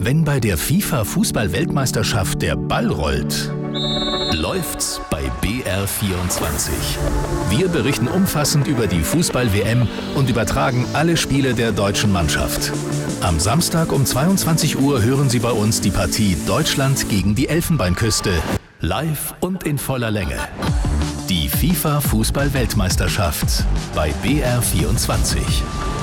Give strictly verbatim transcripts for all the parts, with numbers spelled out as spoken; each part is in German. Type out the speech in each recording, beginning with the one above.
Wenn bei der FIFA-Fußball-Weltmeisterschaft der Ball rollt, läuft's bei B R vierundzwanzig. Wir berichten umfassend über die Fußball-W M und übertragen alle Spiele der deutschen Mannschaft. Am Samstag um zweiundzwanzig Uhr hören Sie bei uns die Partie Deutschland gegen die Elfenbeinküste. Live und in voller Länge. Die FIFA-Fußball-Weltmeisterschaft bei B R vierundzwanzig.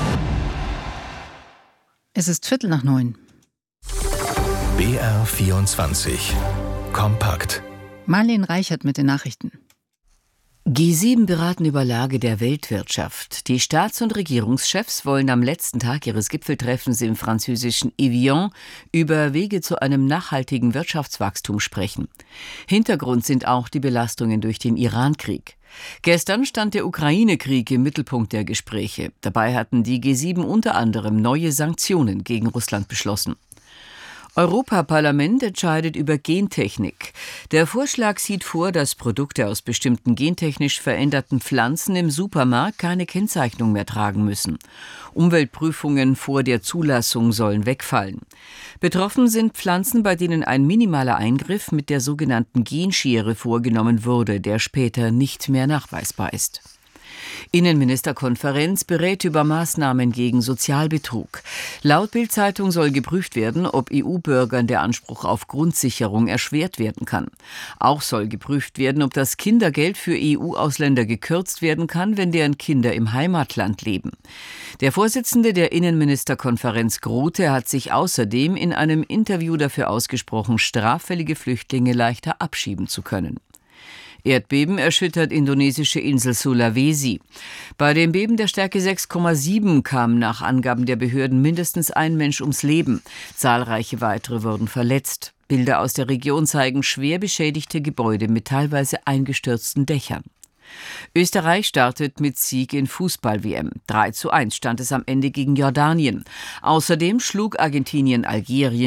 Es ist Viertel nach neun. B R vierundzwanzig. Kompakt. Marlene Reichert mit den Nachrichten. G sieben beraten über Lage der Weltwirtschaft. Die Staats- und Regierungschefs wollen am letzten Tag ihres Gipfeltreffens im französischen Evian über Wege zu einem nachhaltigen Wirtschaftswachstum sprechen. Hintergrund sind auch die Belastungen durch den Iran-Krieg. Gestern stand der Ukraine-Krieg im Mittelpunkt der Gespräche. Dabei hatten die G sieben unter anderem neue Sanktionen gegen Russland beschlossen. Europaparlament entscheidet über Gentechnik. Der Vorschlag sieht vor, dass Produkte aus bestimmten gentechnisch veränderten Pflanzen im Supermarkt keine Kennzeichnung mehr tragen müssen. Umweltprüfungen vor der Zulassung sollen wegfallen. Betroffen sind Pflanzen, bei denen ein minimaler Eingriff mit der sogenannten Genschere vorgenommen wurde, der später nicht mehr nachweisbar ist. Innenministerkonferenz berät über Maßnahmen gegen Sozialbetrug. Laut Bild-Zeitung soll geprüft werden, ob E U-Bürgern der Anspruch auf Grundsicherung erschwert werden kann. Auch soll geprüft werden, ob das Kindergeld für E U-Ausländer gekürzt werden kann, wenn deren Kinder im Heimatland leben. Der Vorsitzende der Innenministerkonferenz Grote hat sich außerdem in einem Interview dafür ausgesprochen, straffällige Flüchtlinge leichter abschieben zu können. Erdbeben erschüttert indonesische Insel Sulawesi. Bei dem Beben der Stärke sechs Komma sieben kam nach Angaben der Behörden mindestens ein Mensch ums Leben. Zahlreiche weitere wurden verletzt. Bilder aus der Region zeigen schwer beschädigte Gebäude mit teilweise eingestürzten Dächern. Österreich startet mit Sieg in Fußball-W M. drei zu eins stand es am Ende gegen Jordanien. Außerdem schlug Argentinien Algerien